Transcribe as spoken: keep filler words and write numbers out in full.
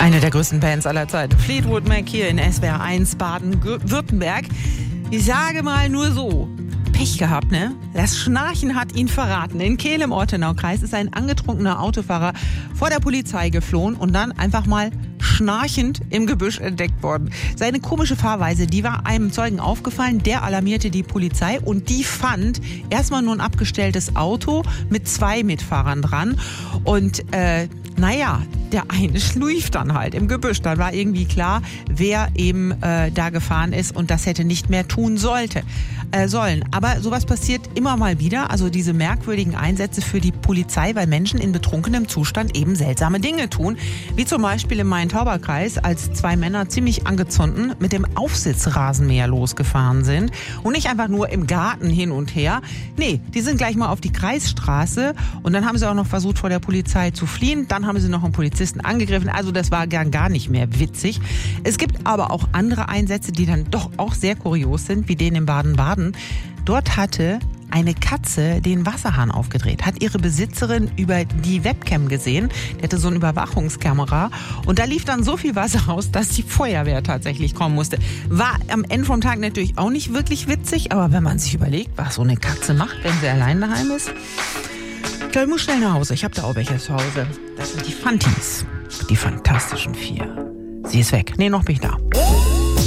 Eine der größten Bands aller Zeiten. Fleetwood Mac hier in S W R eins Baden-Württemberg. Ich sage mal nur so, Pech gehabt, ne? Das Schnarchen hat ihn verraten. In Kehl im Ortenaukreis ist ein angetrunkener Autofahrer vor der Polizei geflohen und dann einfach mal schnarchend im Gebüsch entdeckt worden. Seine komische Fahrweise, die war einem Zeugen aufgefallen, der alarmierte die Polizei und die fand erstmal nur ein abgestelltes Auto mit zwei Mitfahrern dran und äh, naja, der eine schlief dann halt im Gebüsch. Dann war irgendwie klar, wer eben äh, da gefahren ist und das hätte nicht mehr tun sollte, äh, sollen. Aber sowas passiert immer mal wieder, also diese merkwürdigen Einsätze für die Polizei, weil Menschen in betrunkenem Zustand eben seltsame Dinge tun. Wie zum Beispiel im Main-Tauber-Kreis, als zwei Männer ziemlich angezündet mit dem Aufsitzrasenmäher losgefahren sind. Und nicht einfach nur im Garten hin und her. Nee, die sind gleich mal auf die Kreisstraße und dann haben sie auch noch versucht, vor der Polizei zu fliehen. Dann haben sie noch einen Polizisten angegriffen. Also das war gar, gar nicht mehr witzig. Es gibt aber auch andere Einsätze, die dann doch auch sehr kurios sind, wie den in Baden-Baden. Dort hatte eine Katze den Wasserhahn aufgedreht, hat ihre Besitzerin über die Webcam gesehen. Die hatte so eine Überwachungskamera und da lief dann so viel Wasser raus, dass die Feuerwehr tatsächlich kommen musste. War am Ende vom Tag natürlich auch nicht wirklich witzig, aber wenn man sich überlegt, was so eine Katze macht, wenn sie allein daheim ist. Ich glaube, ich muss schnell nach Hause. Ich habe da auch welche zu Hause. Das sind die Fantis. Die Fantastischen Vier. Sie ist weg. Nee, noch bin ich da.